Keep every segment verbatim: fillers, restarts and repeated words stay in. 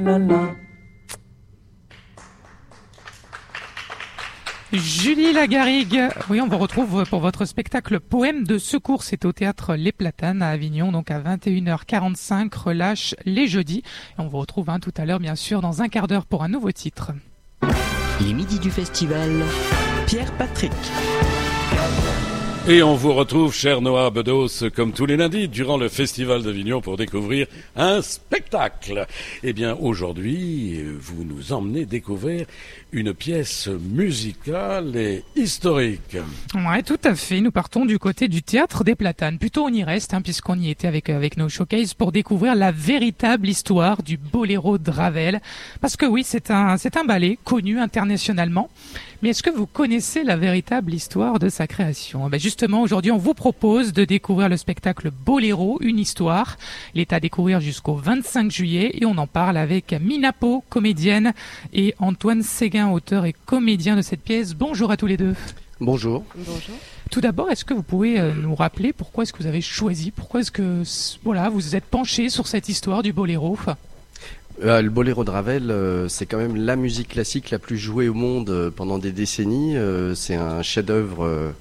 la la. Julie Lagarrigue, oui, on vous retrouve pour votre spectacle Poème de secours. C'est au théâtre Les Platanes à Avignon, donc à vingt et une heures quarante-cinq, relâche les jeudis. Et on vous retrouve hein, tout à l'heure, bien sûr, dans un quart d'heure pour un nouveau titre. Les midis du festival, Pierre Patrick. Et on vous retrouve, cher Noah Bedos, comme tous les lundis, durant le Festival d'Avignon pour découvrir un spectacle. Eh bien, aujourd'hui, vous nous emmenez découvrir une pièce musicale et historique. Ouais, tout à fait. Nous partons du côté du théâtre des Platanes. Plutôt on y reste, hein, puisqu'on y était avec avec nos showcases pour découvrir la véritable histoire du boléro de Ravel. Parce que oui, c'est un c'est un ballet connu internationalement. Mais est-ce que vous connaissez la véritable histoire de sa création ? Ben justement, aujourd'hui, on vous propose de découvrir le spectacle Boléro, une histoire. Il est à découvrir jusqu'au vingt-cinq juillet et on en parle avec Mina Pau, comédienne, et Antoine Séguin, auteur et comédien de cette pièce. Bonjour à tous les deux. Bonjour. Bonjour. Tout d'abord, est-ce que vous pouvez euh, nous rappeler pourquoi est-ce que vous avez choisi, pourquoi est-ce que voilà, vous êtes penché sur cette histoire du boléro ? Euh, le boléro de Ravel, euh, c'est quand même la musique classique la plus jouée au monde euh, pendant des décennies. Euh, c'est un chef-d'œuvre euh,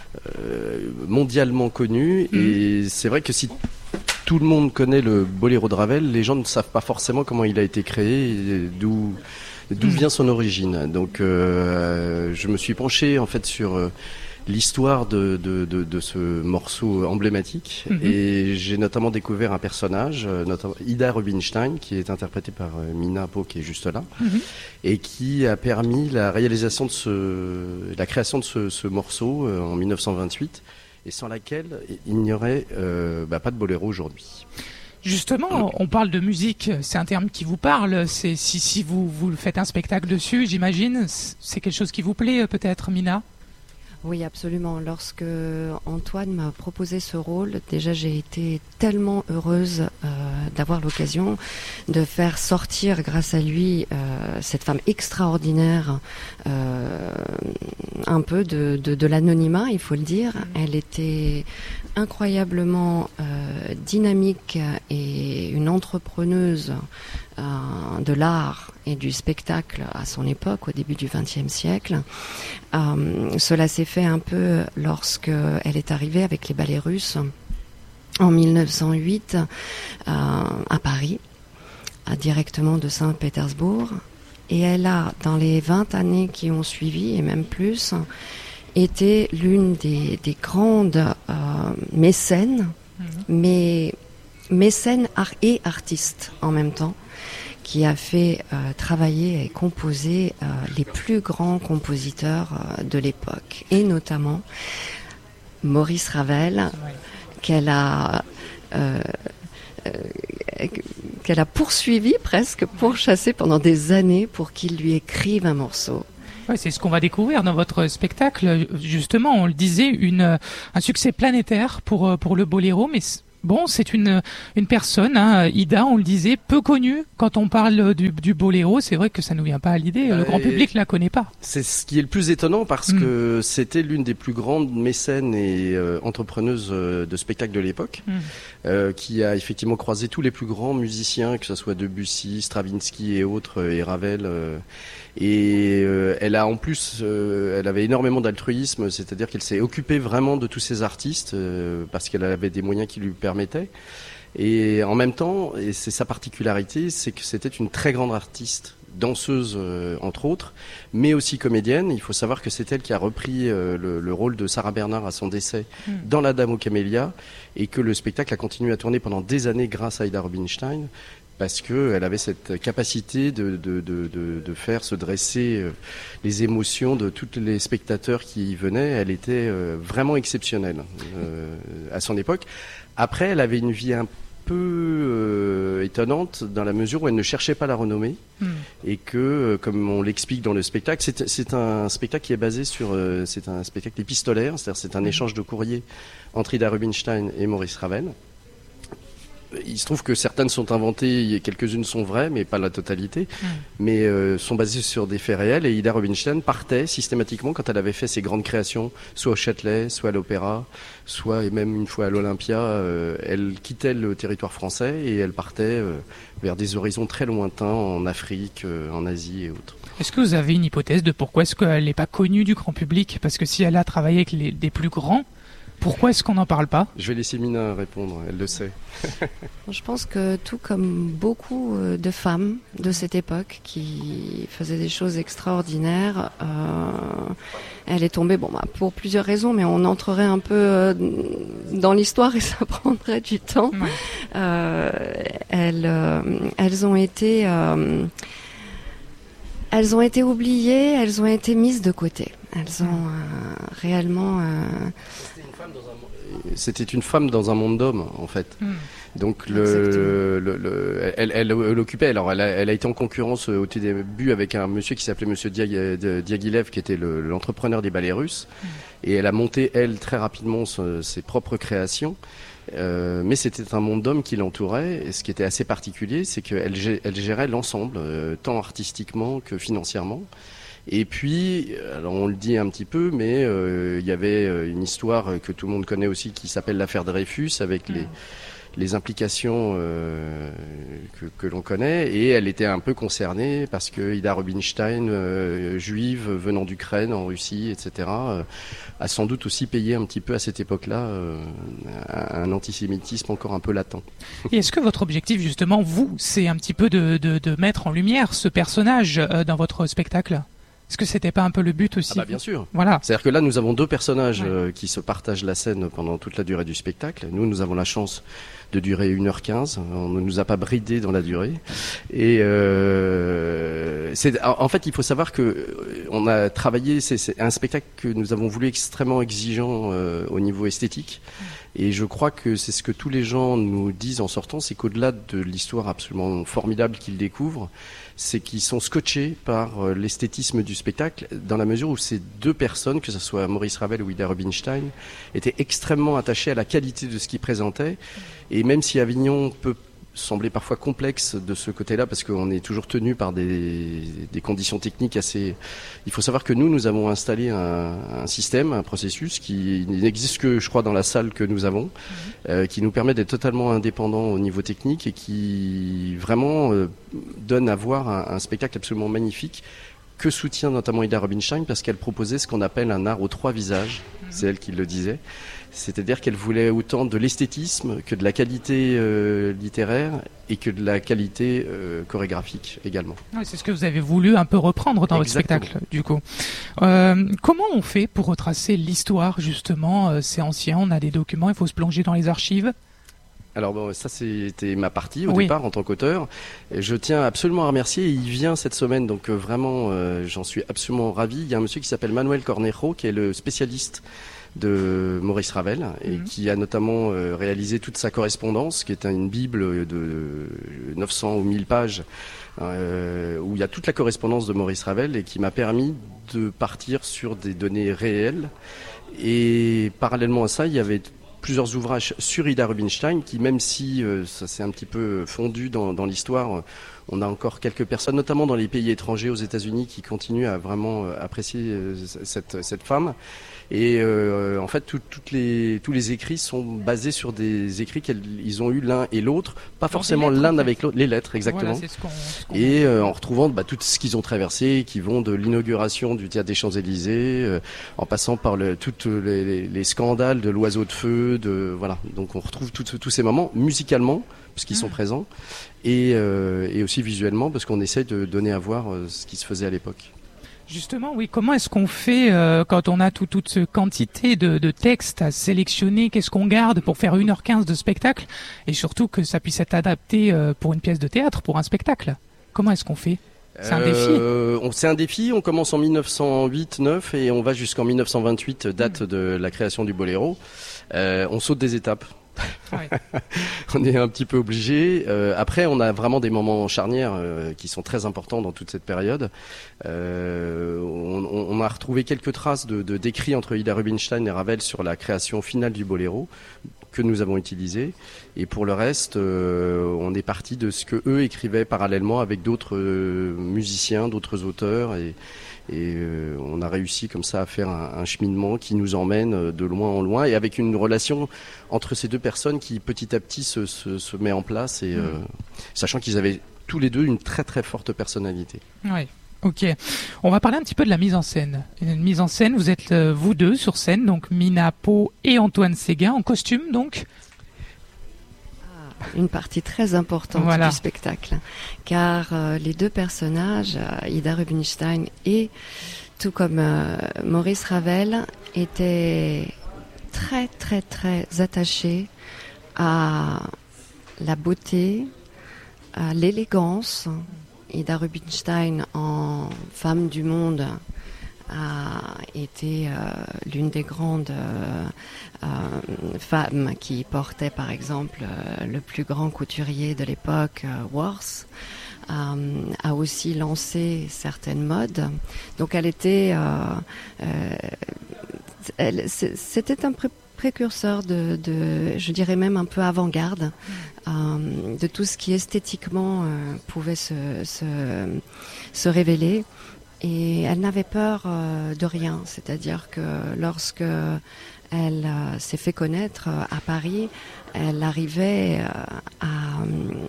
euh, mondialement connu. Mmh. Et c'est vrai que si tout le monde connaît le boléro de Ravel, les gens ne savent pas forcément comment il a été créé, et d'où d'où mmh. vient son origine. Donc, euh, je me suis penché en fait sur euh, l'histoire de, de, de, de ce morceau emblématique mmh. et j'ai notamment découvert un personnage, notamment Ida Rubinstein, qui est interprétée par Mina Pau, qui est juste là, mmh. et qui a permis la réalisation de ce, la création de ce, ce morceau euh, en dix-neuf cent vingt-huit, et sans laquelle il n'y aurait euh, bah, pas de boléro aujourd'hui. Justement, on parle de musique, c'est un terme qui vous parle. C'est, si, si vous, vous faites un spectacle dessus, j'imagine, c'est quelque chose qui vous plaît peut-être, Mina ? Oui, absolument. Lorsque Antoine m'a proposé ce rôle, déjà j'ai été tellement heureuse euh, d'avoir l'occasion de faire sortir, grâce à lui, euh, cette femme extraordinaire, euh, un peu de, de, de l'anonymat, il faut le dire. Elle était incroyablement euh, dynamique et une entrepreneuse euh, de l'art et du spectacle à son époque, au début du vingtième siècle. Euh, cela s'est fait un peu lorsque elle est arrivée avec les ballets russes en mille neuf cent huit euh, à Paris, à, directement de Saint-Pétersbourg. Et elle a, dans les vingt années qui ont suivi, et même plus, été l'une des, des grandes euh, mécènes, mmh. mais mécène art et artiste en même temps, qui a fait euh, travailler et composer euh, les plus grands compositeurs euh, de l'époque, et notamment Maurice Ravel, oui. qu'elle a euh, euh, qu'elle a poursuivi presque, pourchassé pendant des années pour qu'il lui écrive un morceau. Ouais, c'est ce qu'on va découvrir dans votre spectacle. Justement, on le disait, une, un succès planétaire pour, pour le boléro, mais bon, c'est une, une personne, hein, Ida, on le disait, peu connue. Quand on parle du, du boléro, c'est vrai que ça ne nous vient pas à l'idée. Le grand public ne la connaît pas. C'est ce qui est le plus étonnant parce mmh. que c'était l'une des plus grandes mécènes et euh, entrepreneuses euh, de spectacle de l'époque, mmh. euh, qui a effectivement croisé tous les plus grands musiciens, que ce soit Debussy, Stravinsky et autres, et Ravel. Euh, et euh, elle a en plus, euh, elle avait énormément d'altruisme, c'est-à-dire qu'elle s'est occupée vraiment de tous ces artistes euh, parce qu'elle avait des moyens qui lui permettaient. Et en même temps, et c'est sa particularité, c'est que c'était une très grande artiste, danseuse euh, entre autres, mais aussi comédienne. Il faut savoir que c'est elle qui a repris euh, le, le rôle de Sarah Bernard à son décès mmh. dans La Dame aux Camélias, et que le spectacle a continué à tourner pendant des années grâce à Ida Rubinstein, parce qu'elle avait cette capacité de, de, de, de, de faire se dresser euh, les émotions de tous les spectateurs qui y venaient. Elle était euh, vraiment exceptionnelle euh, à son époque. Après, elle avait une vie un peu euh, étonnante dans la mesure où elle ne cherchait pas la renommée mmh. et que, euh, comme on l'explique dans le spectacle, c'est, c'est un spectacle qui est basé sur, euh, c'est un spectacle épistolaire, c'est-à-dire c'est un mmh. échange de courriers entre Ida Rubinstein et Maurice Ravel. il se trouve que certaines sont inventées, et quelques-unes sont vraies, mais pas la totalité, mmh. mais euh, sont basées sur des faits réels. Et Ida Rubinstein partait systématiquement quand elle avait fait ses grandes créations, soit au Châtelet, soit à l'Opéra, soit et même une fois à l'Olympia. Euh, elle quittait le territoire français et elle partait euh, vers des horizons très lointains en Afrique, euh, en Asie et autres. Est-ce que vous avez une hypothèse de pourquoi est-ce qu'elle n'est pas connue du grand public? Parce que si elle a travaillé avec les, des plus grands, pourquoi est-ce qu'on n'en parle pas? Je vais laisser Mina répondre, elle le sait. Je pense que tout comme beaucoup de femmes de cette époque qui faisaient des choses extraordinaires, euh, elle est tombée, bon, bah, pour plusieurs raisons, mais on entrerait un peu euh, dans l'histoire et ça prendrait du temps. Ouais. Euh, elles, euh, elles ont été, euh, elles ont été oubliées, elles ont été mises de côté. Elles ont euh, réellement. Euh, C'était une femme dans un monde d'hommes, en fait. Mmh. Donc, le, le, le, elle, elle, elle occupait. Alors, elle a, elle a été en concurrence au tout début avec un monsieur qui s'appelait Monsieur Diag, Diaghilev, qui était le, l'entrepreneur des ballets russes. Mmh. Et elle a monté, elle, très rapidement, ce, ses propres créations. Euh, mais c'était un monde d'hommes qui l'entourait. Et ce qui était assez particulier, c'est qu'elle elle gérait l'ensemble, euh, tant artistiquement que financièrement. Et puis, alors on le dit un petit peu, mais euh, il y avait une histoire que tout le monde connaît aussi qui s'appelle l'affaire Dreyfus, avec les, les implications euh, que, que l'on connaît. Et elle était un peu concernée parce que Ida Rubinstein, euh, juive venant d'Ukraine, en Russie, et cetera, euh, a sans doute aussi payé un petit peu à cette époque-là euh, un antisémitisme encore un peu latent. Et est-ce que votre objectif, justement, vous, c'est un petit peu de, de, de mettre en lumière ce personnage euh, dans votre spectacle ? Est-ce que c'était pas un peu le but aussi? Ah bah bien sûr. Voilà. C'est-à-dire que là, nous avons deux personnages ouais. euh, qui se partagent la scène pendant toute la durée du spectacle. Nous, nous avons la chance de durer une heure quinze. On ne nous a pas bridé dans la durée. Et euh, c'est, en fait, il faut savoir que on a travaillé. C'est, c'est un spectacle que nous avons voulu extrêmement exigeant euh, au niveau esthétique. Et je crois que c'est ce que tous les gens nous disent en sortant, c'est qu'au-delà de l'histoire absolument formidable qu'ils découvrent, c'est qu'ils sont scotchés par l'esthétisme du spectacle, dans la mesure où ces deux personnes, que ce soit Maurice Ravel ou Ida Rubinstein, étaient extrêmement attachés à la qualité de ce qu'ils présentaient. Et même si Avignon peut sembler parfois complexe de ce côté-là, parce qu'on est toujours tenu par des, des conditions techniques assez... Il faut savoir que nous, nous avons installé un, un système, un processus qui n'existe que, je crois, dans la salle que nous avons, mmh. euh, qui nous permet d'être totalement indépendants au niveau technique et qui vraiment euh, donne à voir un, un spectacle absolument magnifique que soutient notamment Ida Rubinstein parce qu'elle proposait ce qu'on appelle un art aux trois visages, mmh. c'est elle qui le disait. C'est-à-dire qu'elle voulait autant de l'esthétisme que de la qualité euh, littéraire et que de la qualité euh, chorégraphique également. Oui, c'est ce que vous avez voulu un peu reprendre dans Exactement. Votre spectacle, du coup. Euh, comment on fait pour retracer l'histoire, justement? euh, C'est ancien, on a des documents, il faut se plonger dans les archives. Alors bon, ça c'était ma partie au oui. départ en tant qu'auteur. Et je tiens absolument à remercier, il vient cette semaine, donc euh, vraiment euh, j'en suis absolument ravi. Il y a un monsieur qui s'appelle Manuel Cornejo, qui est le spécialiste de Maurice Ravel et mmh. qui a notamment euh, réalisé toute sa correspondance, qui est une bible de neuf cents ou mille pages euh, où il y a toute la correspondance de Maurice Ravel et qui m'a permis de partir sur des données réelles. Et parallèlement à ça, il y avait plusieurs ouvrages sur Ida Rubinstein qui, même si euh, ça s'est un petit peu fondu dans, dans l'histoire, euh, on a encore quelques personnes, notamment dans les pays étrangers, aux États-Unis, qui continuent à vraiment euh, apprécier euh, cette, cette femme. Et euh, en fait, tout, toutes les, tous les écrits sont basés sur des écrits qu'ils ont eu l'un et l'autre, pas forcément l'un avec l'autre, les lettres exactement. Voilà, c'est ce qu'on, ce qu'on et euh, en retrouvant bah, tout ce qu'ils ont traversé, qui vont de l'inauguration du théâtre des Champs-Élysées, euh, en passant par le, tous les, les, les scandales de l'Oiseau de Feu, de voilà. Donc on retrouve tous ces moments musicalement, parce qu'ils mmh. sont présents, et, euh, et aussi visuellement, parce qu'on essaie de donner à voir euh, ce qui se faisait à l'époque. Justement, oui. Comment est-ce qu'on fait euh, quand on a tout, toute cette quantité de, de textes à sélectionner? Qu'est-ce qu'on garde pour faire une heure quinze de spectacle? Et surtout que ça puisse être adapté euh, pour une pièce de théâtre, pour un spectacle. Comment est-ce qu'on fait? C'est un euh, défi. on, c'est un défi. On commence en mille neuf cent huit neuf et on va jusqu'en mille neuf cent vingt-huit, date mmh. de la création du Boléro. Euh, on saute des étapes. Ouais. On est un petit peu obligé. Euh, après, on a vraiment des moments charnières euh, qui sont très importants dans toute cette période. Euh, on, on a retrouvé quelques traces de, de d'écrits entre Ida Rubinstein et Ravel sur la création finale du Boléro, que nous avons utilisé. Et pour le reste, euh, on est parti de ce que eux écrivaient parallèlement avec d'autres euh, musiciens, d'autres auteurs. Et, et euh, on a réussi comme ça à faire un, un cheminement qui nous emmène de loin en loin et avec une relation entre ces deux personnes qui petit à petit se, se, se met en place, et, euh, sachant qu'ils avaient tous les deux une très très forte personnalité. Oui. Ok, on va parler un petit peu de la mise en scène. Une mise en scène, vous êtes euh, vous deux sur scène, donc Mina Po et Antoine Séguin, en costume donc. Une partie très importante voilà. du spectacle, car euh, les deux personnages, euh, Ida Rubinstein et tout comme euh, Maurice Ravel, étaient très très très attachés à la beauté, à l'élégance. Ida Rubinstein, en femme du monde, a été euh, l'une des grandes euh, euh, femmes qui portait par exemple euh, le plus grand couturier de l'époque, euh, Worth, euh, a aussi lancé certaines modes. Donc elle était, euh, euh, elle, c'était un pré- précurseur de, de, je dirais même un peu avant-garde, euh, de tout ce qui esthétiquement euh, pouvait se, se, se révéler. Et elle n'avait peur euh, de rien, c'est-à-dire que lorsque elle euh, s'est fait connaître euh, à Paris, elle arrivait euh, à,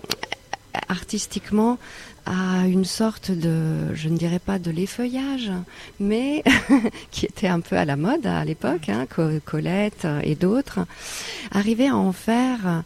artistiquement à une sorte de, je ne dirais pas de l'effeuillage, mais qui était un peu à la mode à l'époque, hein, Colette et d'autres, arrivait à en faire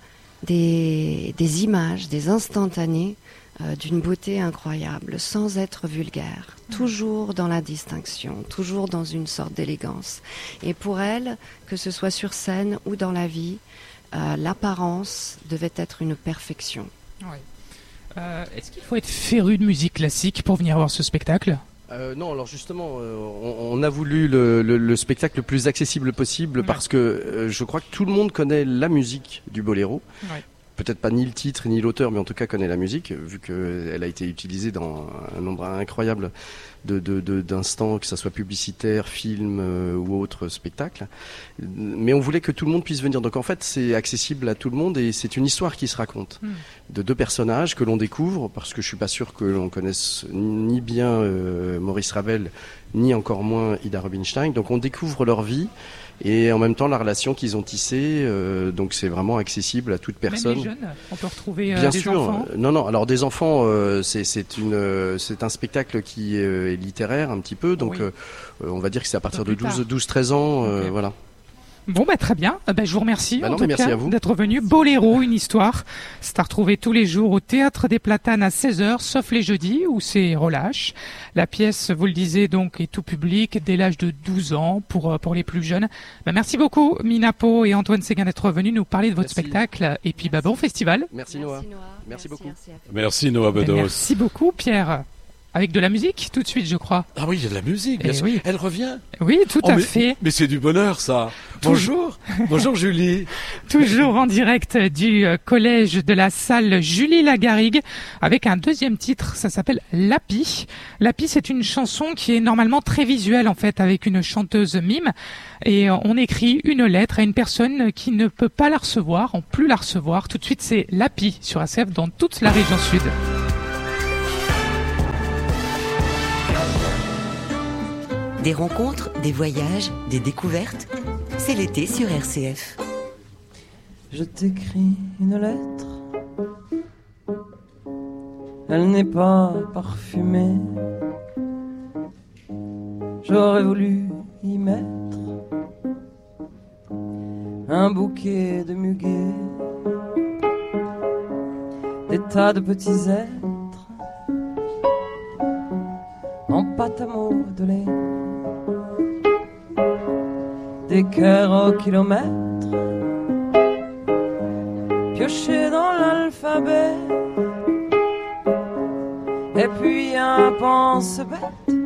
des, des images, des instantanés, Euh, d'une beauté incroyable, sans être vulgaire, toujours dans la distinction, toujours dans une sorte d'élégance. Et pour elle, que ce soit sur scène ou dans la vie, euh, l'apparence devait être une perfection. Oui. Euh, est-ce qu'il faut être féru de musique classique pour venir voir ce spectacle ? Euh, non, alors justement, euh, on, on a voulu le, le, le spectacle le plus accessible possible, ouais. Parce que euh, je crois que tout le monde connaît la musique du boléro. Ouais. Peut-être pas ni le titre ni l'auteur, mais en tout cas connaît la musique, vu qu'elle a été utilisée dans un nombre incroyable de, de, de, d'instants, que ça soit publicitaire, film euh, ou autre spectacle. Mais on voulait que tout le monde puisse venir. Donc en fait, c'est accessible à tout le monde et c'est une histoire qui se raconte. Mm. De deux personnages que l'on découvre, parce que je suis pas sûr que l'on connaisse ni bien euh, Maurice Ravel, ni encore moins Ida Rubinstein. Donc on découvre leur vie. Et en même temps la relation qu'ils ont tissée, euh, donc c'est vraiment accessible à toute personne. Même les jeunes, on peut retrouver euh, Bien des sûr. enfants. Non, non. Alors des enfants, euh, c'est, c'est une, euh, c'est un spectacle qui euh, est littéraire un petit peu, donc oui. euh, on va dire que c'est à partir de douze treize ans, euh, okay. Voilà. Bon, bah, très bien. Bah, je vous remercie bah en non, tout merci cas à vous. d'être venu. Boléro, une histoire. C'est à retrouver tous les jours au Théâtre des Platanes à seize heures, sauf les jeudis où c'est relâche. La pièce, vous le disiez, donc, est tout public dès l'âge de douze ans pour, pour les plus jeunes. Bah, merci beaucoup, Mina Po et Antoine Séguin d'être venus nous parler de votre merci. spectacle. Et puis, bah, bon festival. Merci, Noah. Merci, Noah. Merci, merci beaucoup. Merci, Noah Bedos. Merci beaucoup, Pierre. Avec de la musique, tout de suite, je crois. Ah oui, il y a de la musique, bien sûr. Oui. Elle revient. Oui, tout oh, à mais, fait. Mais c'est du bonheur, ça. Bonjour. Bonjour, Julie. Toujours en direct du collège de la salle Julie Lagarrigue, avec un deuxième titre, ça s'appelle Lapi. Lapi, c'est une chanson qui est normalement très visuelle, en fait, avec une chanteuse mime. Et on écrit une lettre à une personne qui ne peut pas la recevoir, en plus la recevoir. Tout de suite, c'est Lapi sur A C F dans toute la région sud. Des rencontres, des voyages, des découvertes, c'est l'été sur R C F. Je t'écris une lettre, elle n'est pas parfumée. J'aurais voulu y mettre un bouquet de muguet, des tas de petits êtres en pâte à modeler, des cœurs au kilomètre piochés dans l'alphabet, et puis un pense-bête